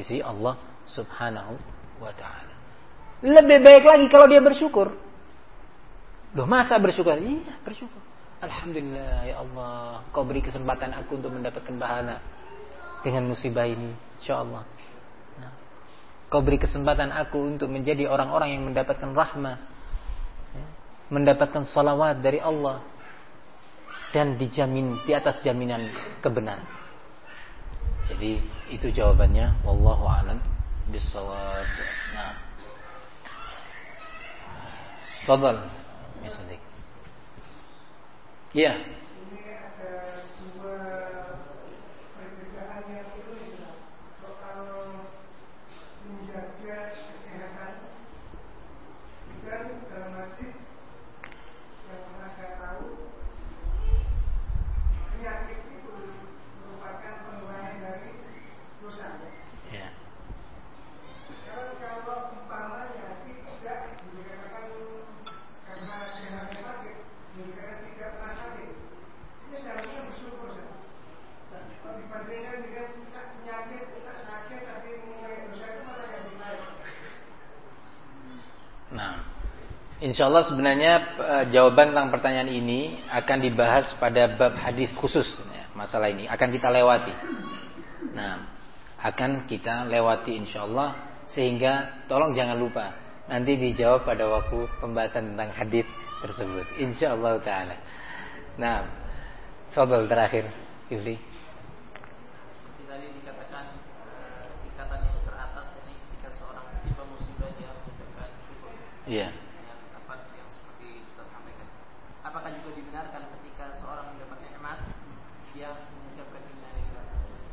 sisi Allah Subhanahu wa ta'ala. Lebih baik lagi kalau dia bersyukur. Loh, masa bersyukur? Iya, bersyukur. Alhamdulillah ya Allah, Kau beri kesempatan aku untuk mendapatkan pahala dengan musibah ini, insyaallah. Nah, Kau beri kesempatan aku untuk menjadi orang-orang yang mendapatkan rahmah, ya, mendapatkan salawat dari Allah, dan dijamin di atas jaminan kebenaran. Jadi itu jawabannya, wallahu a'lam bissawab. Nah, fadhal misalnya. Ya. Ini ada dua perbedaan yang itu soal menjaga kesehatan. Dan dalam hadis yang pernah saya tahu, penyakit itu merupakan pengulangan dari dosa. Ya. Kalau umpamanya tidak dikatakan karena sehatnya sakit, dikatakan tidak pernah sakit, ini seharusnya bersyukur saja. Kalau dibandingkan dengan tak penyakit, tak sakit, tapi mengulangi dosa itu malah yang lebih baik. Nah, insyaallah sebenarnya jawaban tentang pertanyaan ini akan dibahas pada bab hadis khusus, ya, masalah ini akan kita lewati. Nah, akan kita lewati insyaallah, sehingga tolong jangan lupa nanti dijawab pada waktu pembahasan tentang hadis tersebut insyaallah taala. Nah, fadhil terakhir Yuli. Seperti tadi dikatakan tingkatan yang teratas ini ketika seorang tiba musibah dia mengucapkan syukur. Iya. Dengan apa yang seperti Ustaz sampaikan. Apakah juga dibenarkan ketika seorang mendapat nikmat dia mengucapkan inna lillahi?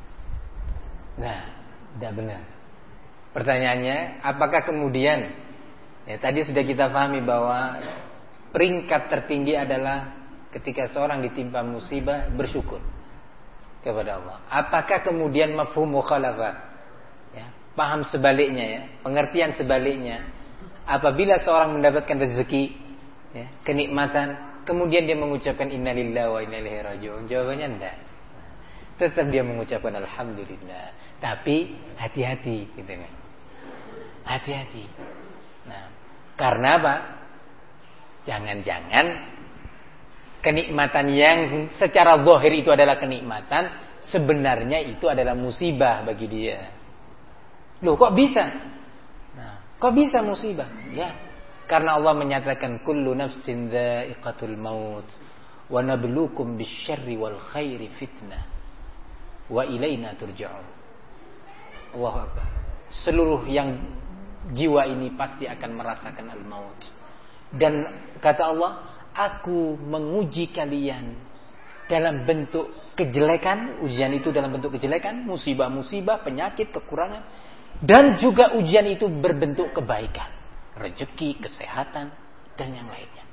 Nah, tidak benar. Pertanyaannya, apakah kemudian, ya tadi sudah kita pahami bahwa peringkat tertinggi adalah ketika seorang ditimpa musibah bersyukur kepada Allah. Apakah kemudian mafhum mukhalafah, ya, paham sebaliknya, ya, pengertian sebaliknya, apabila seorang mendapatkan rezeki, ya, kenikmatan, kemudian dia mengucapkan innalillahi wa inna ilaihi raji'un? Jawabannya enggak. Tetap dia mengucapkan alhamdulillah, tapi hati-hati gitu kan. Hati-hati. Nah, karena apa? Jangan-jangan kenikmatan yang secara zahir itu adalah kenikmatan, sebenarnya itu adalah musibah bagi dia. Loh, kok bisa? Nah, kok bisa musibah? Ya, karena Allah menyatakan kullu nafsin dha'iqatul maut wa nabluukum bisyarri wal khairi fitnah wa ilaina turja'un. Allahu akbar. Seluruh yang jiwa ini pasti akan merasakan al-maut. Dan kata Allah, aku menguji kalian dalam bentuk kejelekan, ujian itu dalam bentuk kejelekan, musibah-musibah, penyakit, kekurangan, dan juga ujian itu berbentuk kebaikan, rezeki, kesehatan, dan yang lainnya.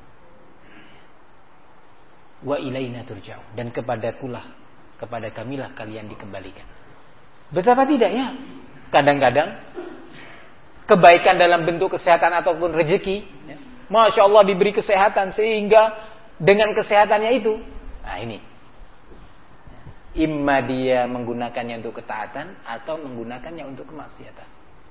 Wa ilaina turja'un, dan kepadakulah, kepada kamilah kalian dikembalikan. Betapa tidak ya? Kadang-kadang kebaikan dalam bentuk kesehatan ataupun rezeki, ya, Masya Allah diberi kesehatan sehingga dengan kesehatannya itu, nah ini, imma dia menggunakannya untuk ketaatan atau menggunakannya untuk kemaksiatan.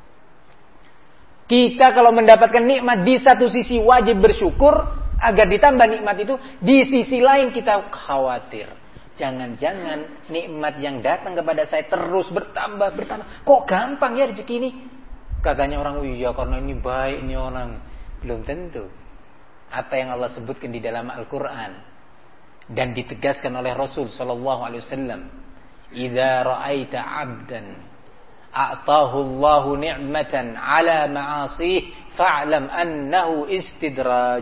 Kita kalau mendapatkan nikmat di satu sisi wajib bersyukur agar ditambah nikmat itu, di sisi lain kita khawatir. Jangan-jangan nikmat yang datang kepada saya terus bertambah. Kok gampang ya rezeki ini? Katanya orang, iya karena ini baik ini orang. Belum tentu. Apa yang Allah sebutkan di dalam Al-Quran dan ditegaskan oleh Rasul sallallahu alaihi wasallam, "Idza ra'aita 'abdan a'tahu Allahu ni'matan 'ala ma'asih fa'lam annahu istidraj."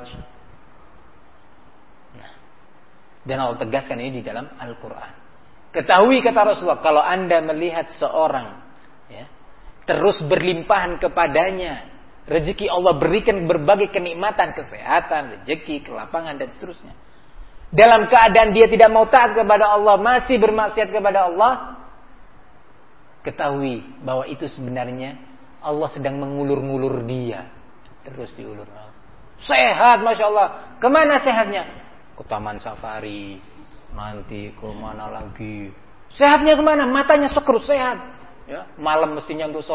Nah, dan Allah tegaskan ini di dalam Al-Quran. Ketahui kata Rasulullah, kalau Anda melihat seorang, ya, terus berlimpahan kepadanya rezeki, Allah berikan berbagai kenikmatan, kesehatan, rezeki, kelapangan dan seterusnya, dalam keadaan dia tidak mau taat kepada Allah, masih bermaksiat kepada Allah, ketahui bahwa itu sebenarnya Allah sedang mengulur-ngulur dia. Terus diulur. Sehat, Masya Allah. Kemana sehatnya? Ke taman safari. Nanti ke mana lagi? Sehatnya kemana? Matanya sekrut sehat. Ya, malam mestinya untuk